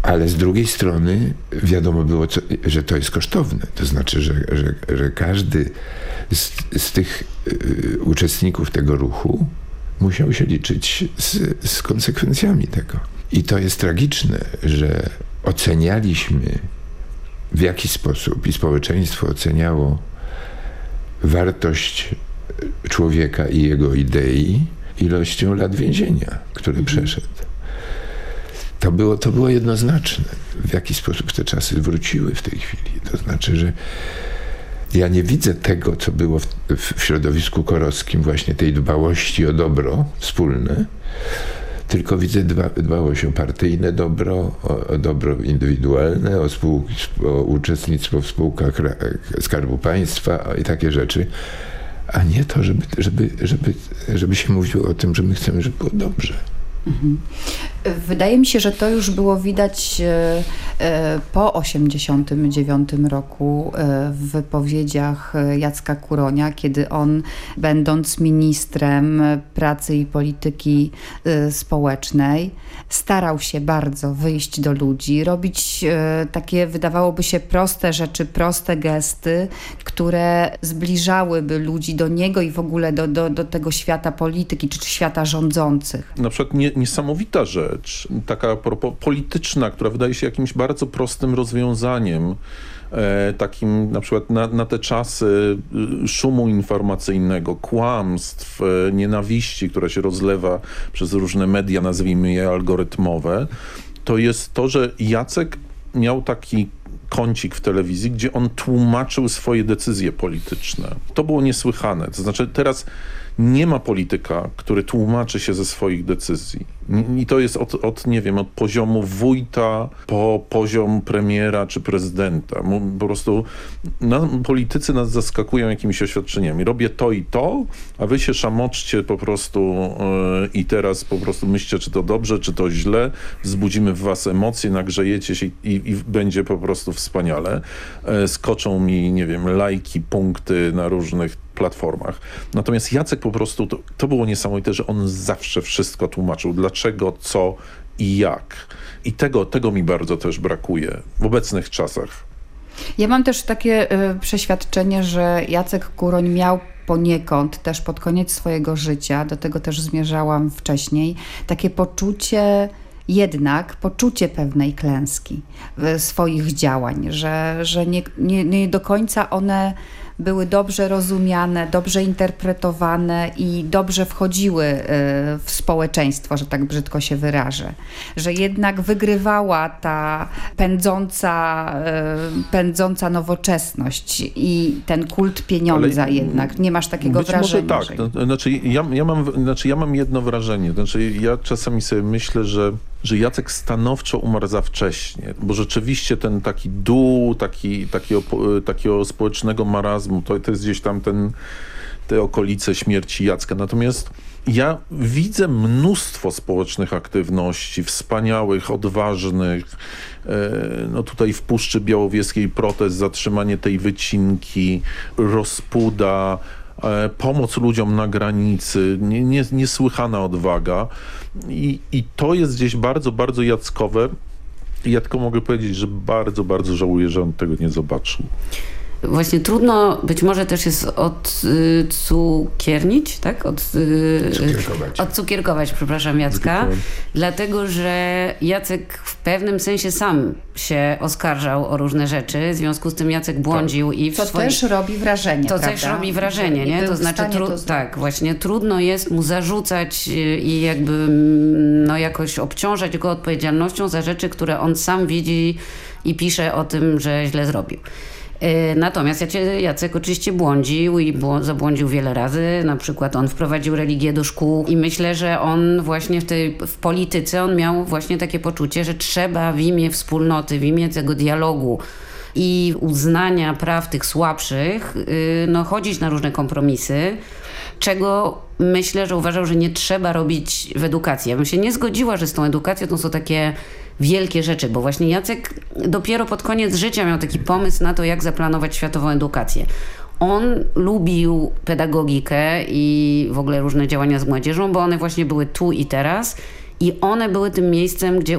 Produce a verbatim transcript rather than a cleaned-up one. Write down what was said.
Ale z drugiej strony wiadomo było, co, że to jest kosztowne. To znaczy, że, że, że każdy z, z tych y, uczestników tego ruchu musiał się liczyć z, z konsekwencjami tego. I to jest tragiczne, że ocenialiśmy w jaki sposób i społeczeństwo oceniało wartość człowieka i jego idei ilością lat więzienia, które mhm. przeszedł. To było, to było jednoznaczne, w jaki sposób te czasy wróciły w tej chwili. To znaczy, że ja nie widzę tego, co było w, w środowisku koroskim, właśnie tej dbałości o dobro wspólne, tylko widzę dba, dbałość o partyjne dobro, o, o dobro indywidualne, o, spółki, o uczestnictwo w spółkach Skarbu Państwa i takie rzeczy, a nie to, żeby, żeby, żeby, żeby się mówiło o tym, że my chcemy, żeby było dobrze. Mhm. Wydaje mi się, że to już było widać po osiemdziesiątym dziewiątym roku w wypowiedziach Jacka Kuronia, kiedy on, będąc ministrem pracy i polityki społecznej, starał się bardzo wyjść do ludzi, robić takie, wydawałoby się, proste rzeczy, proste gesty, które zbliżałyby ludzi do niego i w ogóle do, do, do tego świata polityki, czy świata rządzących. Na przykład nie, niesamowita rzecz, taka polityczna, która wydaje się jakimś bardzo prostym rozwiązaniem, e, takim na przykład na, na te czasy szumu informacyjnego, kłamstw, e, nienawiści, która się rozlewa przez różne media, nazwijmy je algorytmowe, to jest to, że Jacek miał taki kącik w telewizji, gdzie on tłumaczył swoje decyzje polityczne. To było niesłychane. To znaczy teraz nie ma polityka, który tłumaczy się ze swoich decyzji. I to jest od, od, nie wiem, od poziomu wójta po poziom premiera czy prezydenta. Po prostu na, politycy nas zaskakują jakimiś oświadczeniami. Robię to i to, a wy się szamoczcie po prostu yy, i teraz po prostu myślcie, czy to dobrze, czy to źle. Wzbudzimy w was emocje, nagrzejecie się i, i będzie po prostu wspaniale. Yy, skoczą mi, nie wiem, lajki, punkty na różnych platformach. Natomiast Jacek po prostu, to, to było niesamowite, że on zawsze wszystko tłumaczył. Dlaczego, co i jak. I tego, tego mi bardzo też brakuje w obecnych czasach. Ja mam też takie y, przeświadczenie, że Jacek Kuroń miał poniekąd też pod koniec swojego życia, do tego też zmierzałam wcześniej, takie poczucie, jednak poczucie pewnej klęski swoich działań, że, że nie, nie, nie do końca one były dobrze rozumiane, dobrze interpretowane i dobrze wchodziły w społeczeństwo, że tak brzydko się wyrażę. Że jednak wygrywała ta pędząca, pędząca nowoczesność i ten kult pieniądza. Ale jednak. Nie masz takiego być wrażenia? Może tak. Że... Znaczy, ja, ja mam, znaczy ja mam jedno wrażenie. Znaczy, ja czasami sobie myślę, że że Jacek stanowczo umarł za wcześnie, bo rzeczywiście ten taki dół, taki, takiego, takiego społecznego marazmu, to, to jest gdzieś tam ten, te okolice śmierci Jacka. Natomiast ja widzę mnóstwo społecznych aktywności, wspaniałych, odważnych. No tutaj w Puszczy Białowieskiej protest, zatrzymanie tej wycinki, Rozpuda, pomoc ludziom na granicy, nie, nie, niesłychana odwaga. I, I to jest gdzieś bardzo, bardzo jackowe. I ja tylko mogę powiedzieć, że bardzo, bardzo żałuję, że on tego nie zobaczył. Właśnie trudno, być może też jest odcukiernić, tak? Od, cukierkować. Odcukierkować, przepraszam, Jacka. Dlatego, że Jacek w pewnym sensie sam się oskarżał o różne rzeczy. W związku z tym Jacek błądził. Tak. I w To swoich... też robi wrażenie, To prawda? też robi wrażenie, nie? To znaczy, tru... to tak, właśnie trudno jest mu zarzucać i jakby no jakoś obciążać go odpowiedzialnością za rzeczy, które on sam widzi i pisze o tym, że źle zrobił. Natomiast Jacek oczywiście błądził i zabłądził wiele razy. Na przykład on wprowadził religię do szkół i myślę, że on właśnie w tej w polityce on miał właśnie takie poczucie, że trzeba w imię wspólnoty, w imię tego dialogu i uznania praw tych słabszych no, chodzić na różne kompromisy, czego myślę, że uważał, że nie trzeba robić w edukacji. Ja bym się nie zgodziła, że z tą edukacją to są takie wielkie rzeczy, bo właśnie Jacek dopiero pod koniec życia miał taki pomysł na to, jak zaplanować światową edukację. On lubił pedagogikę i w ogóle różne działania z młodzieżą, bo one właśnie były tu i teraz i one były tym miejscem, gdzie